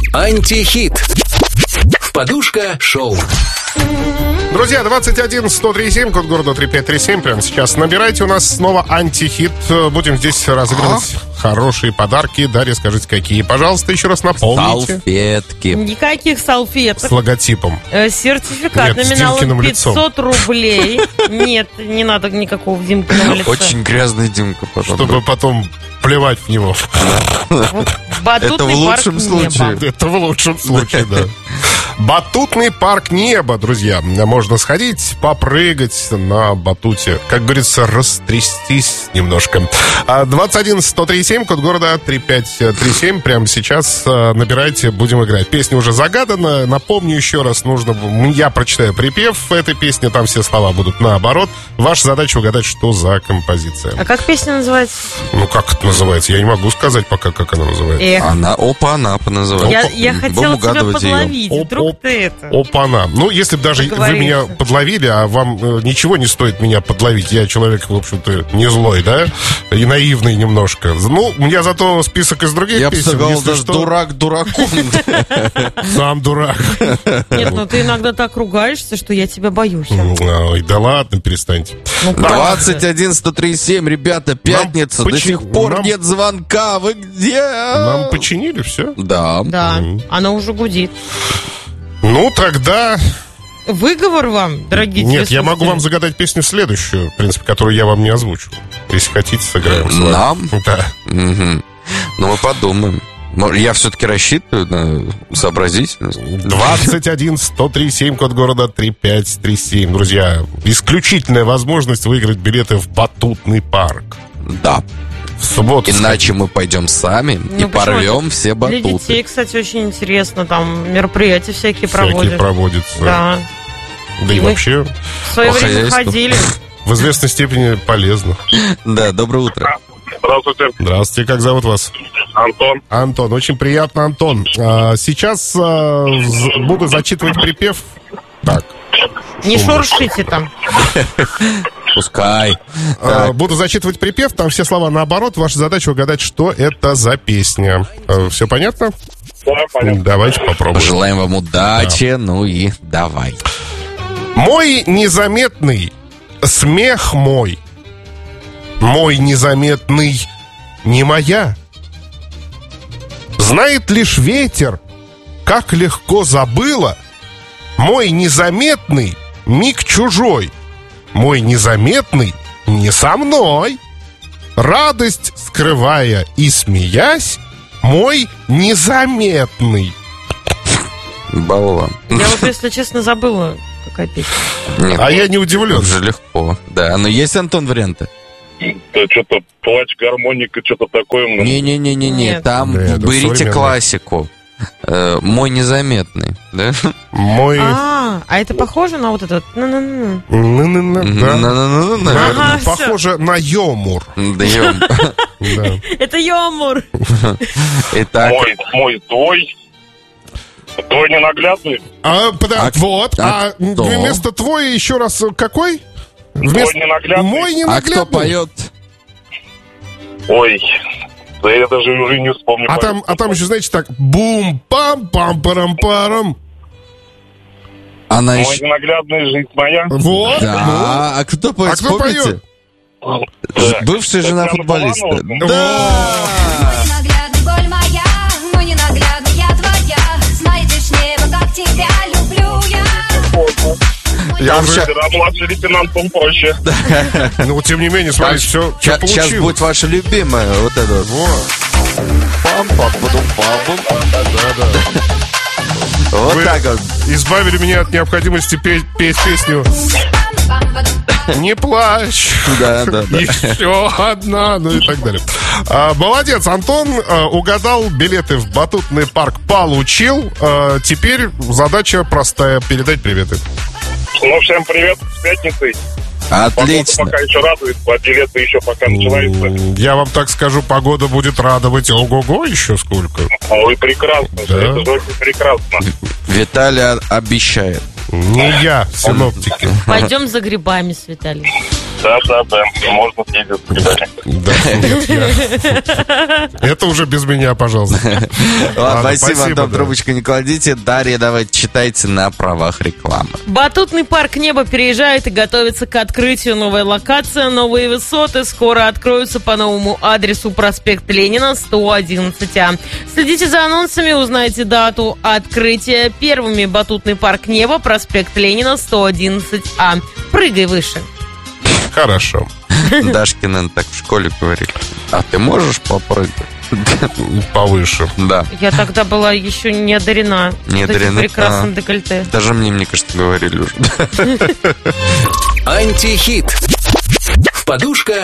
Антихит. Подушка шоу. Друзья, 21-103-7, код города 3537. Прямо сейчас набирайте. У нас снова антихит. Будем здесь разыгрывать хорошие подарки. Дарья, скажите, какие? Пожалуйста, еще раз напомните. Салфетки. Никаких салфеток. С логотипом. Сертификат Нет, с номиналом Димкиным 500 рублей. Нет, не надо никакого Димкиного лица. Очень грязный Димка потом. Чтобы потом плевать в него. Батутный Это в лучшем парк случае. неба. Это в лучшем случае, да. Батутный парк неба, друзья. Можно сходить, попрыгать на батуте. Как говорится, растрястись немножко. 21-103-7, код города 3537. Прямо сейчас набирайте, будем играть. Песня уже загадана. Напомню еще раз, я прочитаю припев этой песни, там все слова будут наоборот. Ваша задача угадать, что за композиция. А как песня называется? Ну, как это называется? Я не могу сказать пока, как она называется. Эх, Анапа называется. я хотела тебя подловить. Вдруг ты это... Опа-на. Ну, если бы даже вы меня подловили, а вам ничего не стоит меня подловить. Я человек, в общем-то, не злой, да? И наивный немножко. Ну, у меня зато список из других Я бы песен. сказал, Если даже что, дурак дураком. сам дурак. Нет, ну ты иногда так ругаешься, что я тебя боюсь. Ой, да ладно, перестаньте. 21-103-7, ребята, пятница, до сих пор нет звонка, вы где? Нам починили все? Да. Да, она уже гудит. Ну, тогда... Выговор вам, дорогие Нет, я могу телеслушатели. вам загадать песню следующую, в принципе, которую я вам не озвучу. Если хотите, сыграем с вами. Нам? Да. Мгм. Ну, мы подумаем. Я все-таки рассчитываю на сообразительность. 21-103-7, код города 3537. Друзья, исключительная возможность выиграть билеты в батутный парк. Да. В субботу. Иначе мы пойдем сами и Ну, порвем почему? все Для детей, батуты. кстати, очень интересно. Там мероприятия всякие Всякие проводят. проводятся. Да. Да и Мы вообще в свое По время хозяйству. ходили. в известной степени полезно. Да, доброе утро. Здравствуйте, Здравствуйте, как зовут вас? Антон. Антон, очень приятно, Антон. Сейчас буду зачитывать припев. Так. Не Шумно. шуршите там. Пускай. Буду зачитывать припев, там все слова наоборот. Ваша задача угадать, что это за песня. Все понятно? Да, понятно. Давайте попробуем. Желаем вам удачи, ну и давай. Мой незаметный смех мой незаметный не моя. Знает лишь ветер, как легко забыла. Мой незаметный миг чужой. Мой незаметный не со мной. Радость скрывая и смеясь, мой незаметный. Болван. Я вот, если честно, забыла, какая песня. Нет, А я не удивлен. уже легко. Да, но есть, Антон, варианты? Да, что-то плач, гармоника, что-то такое. Не-не-не-не, Нет. там Да, это берите современно. классику. Мой незаметный, да? Мой... А это похоже на вот этот? Ну-ну-ну. Да. Наверное. Ага, всё. Похоже на Йомур. Даем. Да. Это юмор. Итак, Мой твой. Твой ненаглядный. Вот. а кто? Вместо твой еще раз какой? Твой ненаглядный. Мой а ненаглядный. кто поет? Ой, да я даже уже не вспомню. А там еще, знаете, так бум-пам-пам-парам-парам. Она Мой еще... ненаглядный, жизнь моя. Вот. Да, а кто поет? А кто Вспомните? Да. Бывшая жена Татьяна футболиста. Буланова. Да! Ненаглядный, боль моя, мой ненаглядный, я твоя. Знаете ж небо, как тебя люблю я. Я Там уже... ща- Да, младший лейтенант, он проще. Ну, тем не менее, Там смотрите, все Сейчас получилось. будет ваша любимая вот это вот. Вот Вы так вот. избавили меня от необходимости петь песню «Не плачь». Да. Еще одна, ну и так далее. Молодец, Антон угадал, билеты в батутный парк получил. Теперь задача простая — передать приветы. Ну, всем привет, с пятницей. Отлично. Погода пока еще радует, а билеты еще пока начинаются. Я вам так скажу, погода будет радовать. Ого-го, еще сколько. Ой, прекрасно, Да. это же очень прекрасно. Виталий обещает. Не я, синоптики. Пойдем за грибами с Виталием. Да, можно съездить с ребятами. Да, нет, это уже без меня, пожалуйста. Ладно, спасибо, Антон, да. трубочку не кладите. Дарья, давайте читайте на правах рекламы. Батутный парк «Небо» переезжает и готовится к открытию. Новая локация, новые высоты. Скоро откроются по новому адресу: проспект Ленина, 111А. Следите за анонсами, узнайте дату открытия. Первыми: Батутный парк «Небо», проспект Ленина, 111А. Прыгай выше. Хорошо. Дашкина так в школе говорили. А ты можешь попрыгать? Повыше. Да. Я тогда была еще не одарена. Не вот этим одарена? прекрасным декольте. Даже мне кажется, говорили уже. Антихит. Подушка